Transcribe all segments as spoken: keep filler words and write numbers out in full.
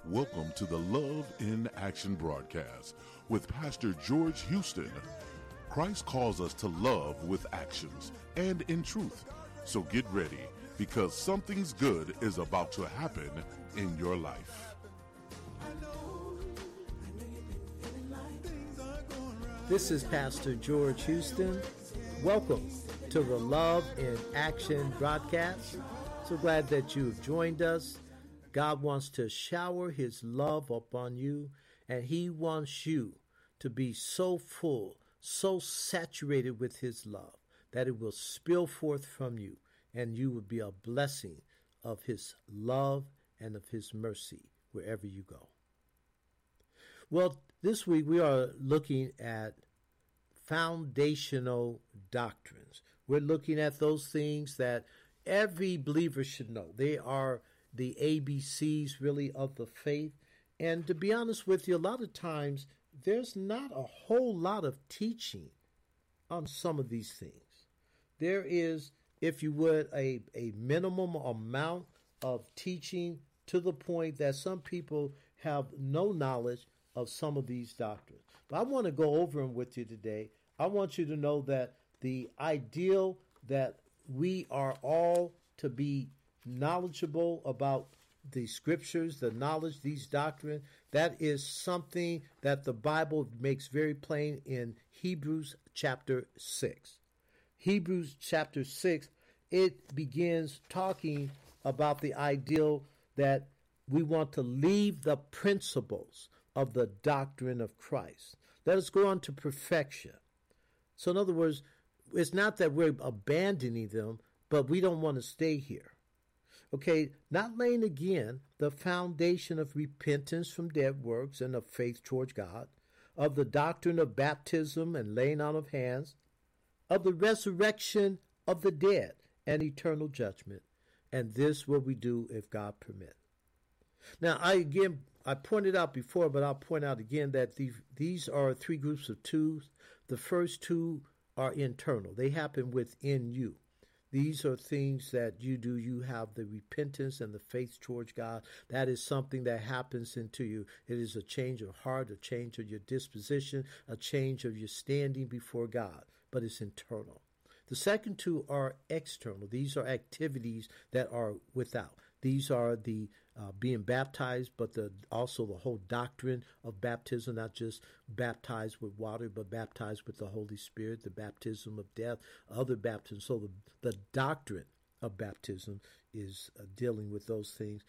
Welcome to the Love in Action broadcast with Pastor George Houston. Christ calls us to love with actions and in truth. So get ready, because something's good is about to happen in your life. This is Pastor George Houston. Welcome to the Love in Action broadcast. So glad that you have joined us. God wants to shower his love upon you, and he wants you to be so full, so saturated with his love that it will spill forth from you, and you will be a blessing of his love and of his mercy wherever you go. Well, this week we are looking at foundational doctrines. We're looking at those things that every believer should know. They are the A B Cs, really, of the faith. And to be honest with you, a lot of times there's not a whole lot of teaching on some of these things. There is, if you would, a, a minimum amount of teaching to the point that some people have no knowledge of some of these doctrines. But I want to go over them with you today. I want you to know that the ideal that we are all to be knowledgeable about the scriptures, the knowledge, these doctrines, that is something that the Bible makes very plain in Hebrews chapter six. Hebrews chapter six, it begins talking about the ideal that we want to leave the principles of the doctrine of Christ. Let us go on to perfection. So in other words, it's not that we're abandoning them, but we don't want to stay here. Okay, not laying again the foundation of repentance from dead works and of faith towards God, of the doctrine of baptism and laying on of hands, of the resurrection of the dead and eternal judgment. And this will we do if God permit. Now, I again, I pointed out before, but I'll point out again that the, these are three groups of twos. The first two are internal. They happen within you. These are things that you do. You have the repentance and the faith towards God. That is something that happens into you. It is a change of heart, a change of your disposition, a change of your standing before God, but it's internal. The second two are external. These are activities that are without. These are the uh, being baptized, but the also the whole doctrine of baptism, not just baptized with water, but baptized with the Holy Spirit, the baptism of death, other baptisms. So the, the doctrine of baptism is uh, dealing with those things.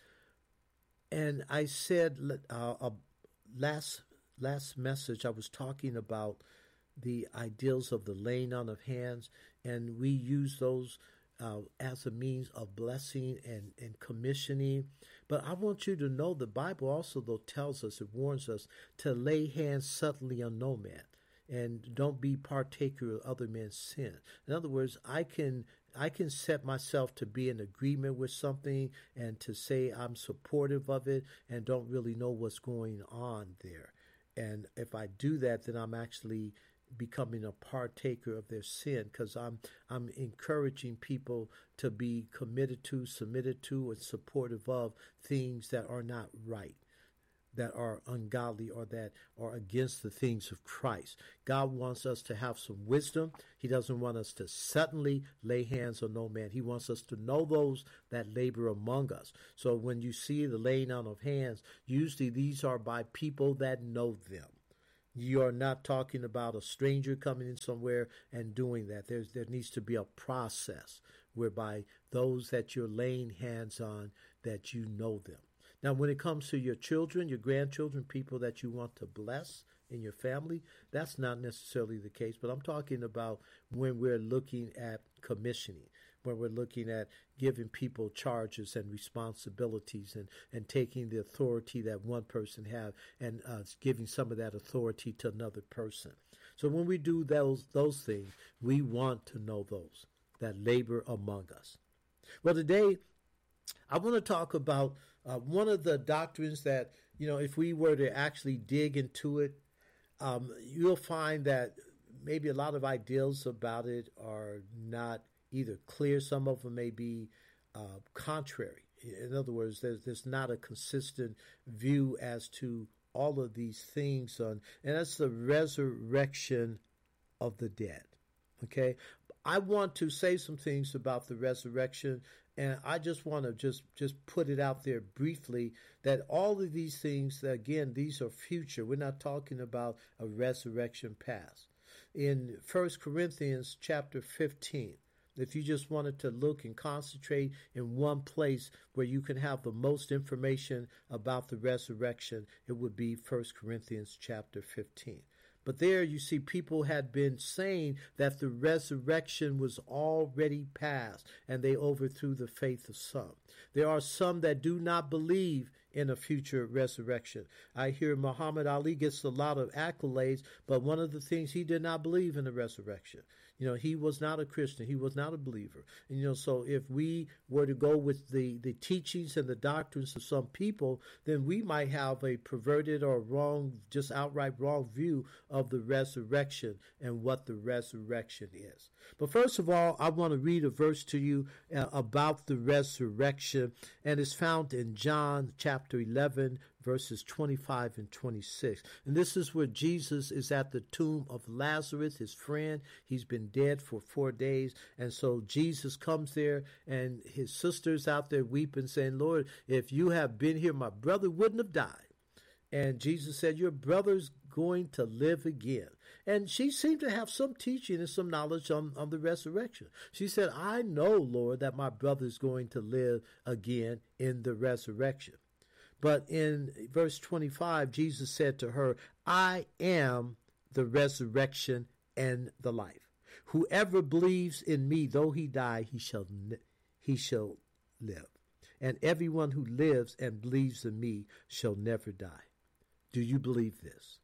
And I said uh, uh, last last message, I was talking about the ideals of the laying on of hands, and we use those uh, as a means of blessing and, and commissioning. But I want you to know the Bible also, though, tells us, it warns us to lay hands suddenly on no man, and don't be partaker of other men's sin. In other words, I can I can set myself to be in agreement with something and to say I'm supportive of it and don't really know what's going on there. And if I do that, then I'm actually becoming a partaker of their sin, because I'm I'm encouraging people to be committed to, submitted to, and supportive of things that are not right, that are ungodly, or that are against the things of Christ. God wants us to have some wisdom. He doesn't want us to suddenly lay hands on no man. He wants us to know those that labor among us. So when you see the laying on of hands, usually these are by people that know them. You are not talking about a stranger coming in somewhere and doing that. There's, there needs to be a process whereby those that you're laying hands on, that you know them. Now, when it comes to your children, your grandchildren, people that you want to bless in your family, that's not necessarily the case. But I'm talking about when we're looking at commissioning, when we're looking at giving people charges and responsibilities and, and taking the authority that one person have and uh, giving some of that authority to another person. So when we do those those things, we want to know those that labor among us. Well, today, I want to talk about uh, one of the doctrines that, you know, if we were to actually dig into it, um, you'll find that maybe a lot of ideals about it are not either clear. Some of them may be uh, contrary In other words, there's, there's not a consistent view as to all of these things on, and that's the resurrection of the dead. Okay, I want to say some things about the resurrection, and I just want to just just put it out there briefly that all of these things, again, these are future. We're not talking about a resurrection past. In First Corinthians chapter fifteen, if you just wanted to look and concentrate in one place where you can have the most information about the resurrection, it would be First Corinthians chapter fifteen. But there you see people had been saying that the resurrection was already past, and they overthrew the faith of some. There are some that do not believe in a future resurrection. I hear Muhammad Ali gets a lot of accolades, but one of the things, he did not believe in the resurrection. You know, he was not a Christian. He was not a believer. And, you know, so if we were to go with the, the teachings and the doctrines of some people, then we might have a perverted or wrong, just outright wrong view of the resurrection and what the resurrection is. But first of all, I want to read a verse to you uh, about the resurrection, and it's found in John chapter eleven, verses twenty-five and twenty-six. And this is where Jesus is at the tomb of Lazarus, his friend. He's been dead for four days. And so Jesus comes there, and his sister's out there weeping, saying, Lord, if you have been here, my brother wouldn't have died. And Jesus said, your brother's going to live again. And she seemed to have some teaching and some knowledge on, on the resurrection. She said, I know, Lord, that my brother's going to live again in the resurrection. But in verse twenty-five, Jesus said to her, I am the resurrection and the life. Whoever believes in me, though he die, he shall he shall live. And everyone who lives and believes in me shall never die. Do you believe this?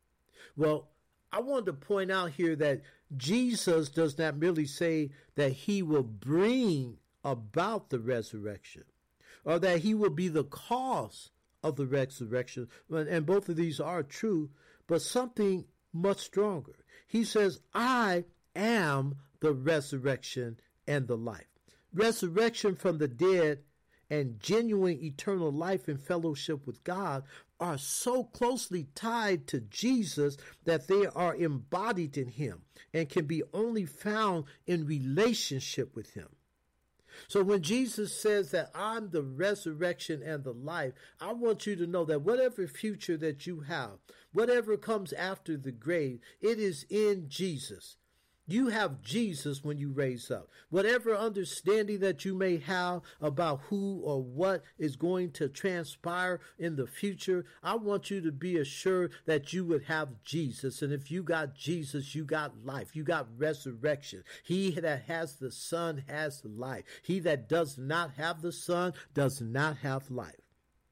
Well, I wanted to point out here that Jesus does not merely say that he will bring about the resurrection, or that he will be the cause of the resurrection. And both of these are true, but something much stronger. He says, I am the resurrection and the life. Resurrection from the dead and genuine eternal life and fellowship with God are so closely tied to Jesus that they are embodied in him and can be only found in relationship with him. So when Jesus says that I'm the resurrection and the life, I want you to know that whatever future that you have, whatever comes after the grave, it is in Jesus. You have Jesus when you raise up. Whatever understanding that you may have about who or what is going to transpire in the future, I want you to be assured that you would have Jesus. And if you got Jesus, you got life. You got resurrection. He that has the Son has life. He that does not have the Son does not have life.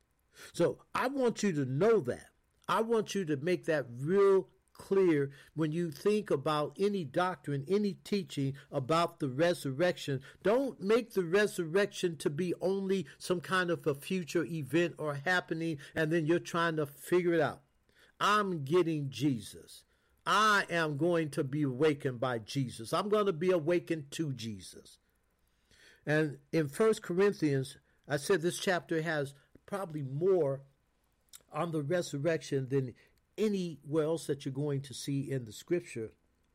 So I want you to know that. I want you to make that real clear when you think about any doctrine, any teaching about the resurrection. Don't make the resurrection to be only some kind of a future event or happening, and then you're trying to figure it out. I'm getting Jesus. I am going to be awakened by Jesus. I'm going to be awakened to Jesus. And in First Corinthians, I said this chapter has probably more on the resurrection than anywhere else that you're going to see in the scripture.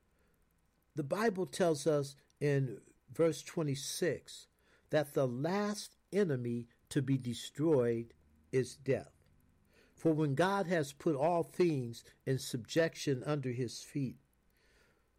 The Bible tells us in verse twenty-six that the last enemy to be destroyed is death. For when God has put all things in subjection under his feet,